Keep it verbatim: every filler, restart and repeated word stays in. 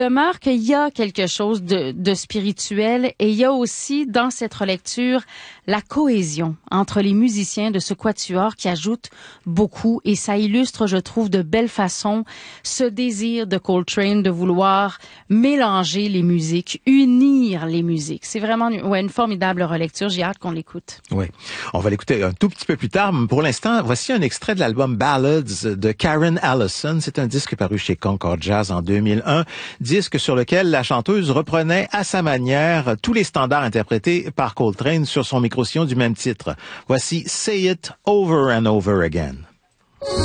demeure qu'il y a quelque chose de, de spirituel et il y a aussi dans cette relecture la cohésion entre les musiciens de ce quatuor qui ajoute beaucoup et ça illustre, je trouve, de belle façon ce désir de Coltrane de vouloir mélanger les musiques, unir les musiques. C'est vraiment une, ouais, une formidable relecture. J'ai hâte qu'on l'écoute. Oui, on va l'écouter un tout petit peu plus tard. Pour l'instant, voici un extrait de l'album Ballads de Karen Allison. C'est un disque paru chez Concord Jazz en deux mille un. Disque sur lequel la chanteuse reprenait à sa manière tous les standards interprétés par Coltrane sur son micro-sillon du même titre. Voici Say It Over and Over Again.